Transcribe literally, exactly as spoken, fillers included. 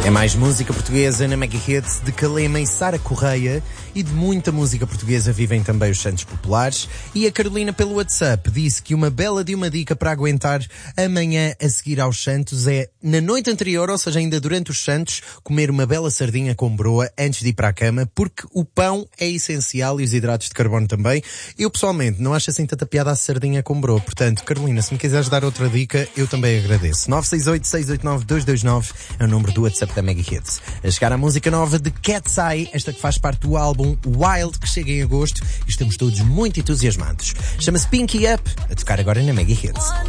É mais música portuguesa na Mega Hits de Calema e Sara Correia, e de muita música portuguesa vivem também os Santos Populares. E a Carolina pelo WhatsApp disse que uma bela de uma dica para aguentar amanhã a seguir aos Santos é, na noite anterior, ou seja, ainda durante os Santos, comer uma bela sardinha com broa antes de ir para a cama, porque o pão é essencial e os hidratos de carbono também. Eu pessoalmente não acho assim tanta piada a sardinha com broa, portanto, Carolina, se me quiseres dar outra dica, eu também agradeço. nove seis oito, seis oito nove, dois dois nove é o número do WhatsApp da Mega Hits. A chegar a música nova de Cat's Eye, esta que faz parte do álbum Wild, que chega em agosto, e estamos todos muito entusiasmados. Chama-se Pinky Up, a tocar agora na Mega Hits.